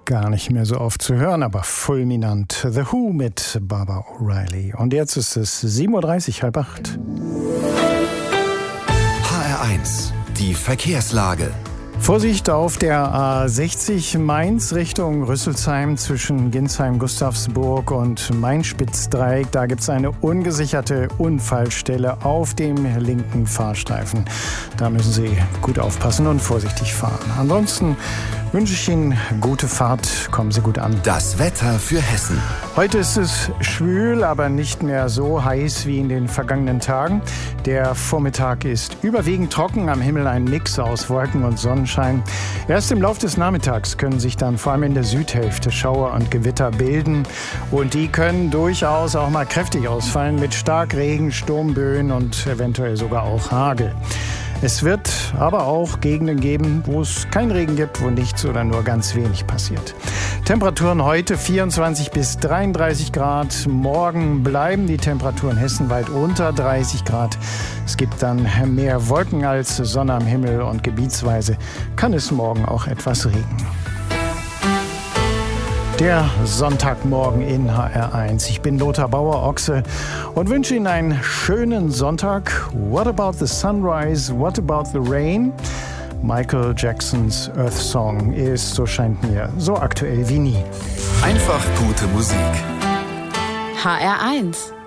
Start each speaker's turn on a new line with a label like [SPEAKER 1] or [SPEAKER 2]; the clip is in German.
[SPEAKER 1] gar nicht mehr so oft zu hören, aber fulminant. The Who mit Barbara O'Reilly. Und jetzt ist es 7.30 Uhr, 7:30.
[SPEAKER 2] HR1, die Verkehrslage.
[SPEAKER 1] Vorsicht auf der A60 Mainz Richtung Rüsselsheim zwischen Ginsheim, Gustavsburg und Main-Spitz-Dreieck. Da gibt es eine ungesicherte Unfallstelle auf dem linken Fahrstreifen. Da müssen Sie gut aufpassen und vorsichtig fahren. Ansonsten wünsche ich Ihnen gute Fahrt. Kommen Sie gut an.
[SPEAKER 2] Das Wetter für Hessen.
[SPEAKER 1] Heute ist es schwül, aber nicht mehr so heiß wie in den vergangenen Tagen. Der Vormittag ist überwiegend trocken, am Himmel ein Mix aus Wolken und Sonnenschein. Erst im Laufe des Nachmittags können sich dann vor allem in der Südhälfte Schauer und Gewitter bilden. Und die können durchaus auch mal kräftig ausfallen mit Starkregen, Sturmböen und eventuell sogar auch Hagel. Es wird aber auch Gegenden geben, wo es keinen Regen gibt, wo nichts oder nur ganz wenig passiert. Temperaturen heute 24 bis 33 Grad. Morgen bleiben die Temperaturen hessenweit unter 30 Grad. Es gibt dann mehr Wolken als Sonne am Himmel und gebietsweise kann es morgen auch etwas regnen. Der Sonntagmorgen in HR1. Ich bin Lothar Bauer-Ochse und wünsche Ihnen einen schönen Sonntag. What about the sunrise? What about the rain? Michael Jacksons Earth Song ist, so scheint mir, so aktuell wie nie.
[SPEAKER 2] Einfach gute Musik.
[SPEAKER 3] HR1